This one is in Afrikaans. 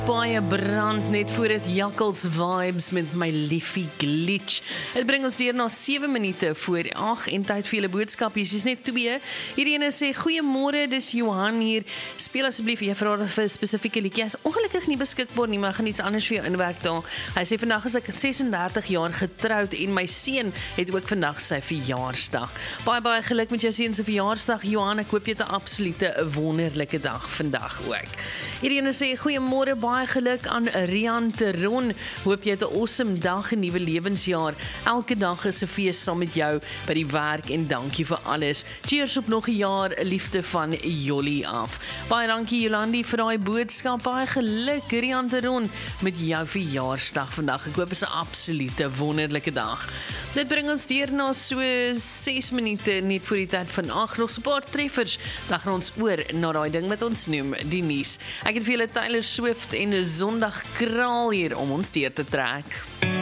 Baie brand net voor dit Jakkels Vibes met my liefie glitch. Dit bring ons deur na 7 minute voor 8 en tyd vir julle boodskapies. Dis net 2. Hierdie ene sê goeiemôre, dis Johan hier. Speel asseblief juffrou vir 'n spesifieke liedjie. Hy is ongelukkig nie beskikbaar nie, maar ek gaan iets anders vir jou inwerk daar. Hy sê vandag is ek 36 jaar getroud en my seun het ook vandag sy verjaarsdag. Baie geluk met jou seun se verjaarsdag, Johan. Ek hoop jy het 'n absolute wonderlike dag vandag ook. Hierdie ene sê goeiemôre, baie geluk aan Rian Teron. Hoop jy het 'n awesome dag en nuwe lewensjaar. Elke dag is 'n fees saam met jou by die werk en dankie vir alles. Cheers op nog 'n jaar, liefde van Jolly af. Baie dankie Jolandi vir daai boodskap. Baie geluk Rian Teron met jou verjaarsdag vandag. Ek hoop dit is 'n absolute wonderlike dag. Dit bring ons deur na so 6 minute net voor die tyd van 8. Nog so 'n paar treffers. Dan gaan ons oor na daai ding wat ons noem die nuus. Ek het vir julle Taylor Swift en 'n Sondag kraal hier om ons deur te trek.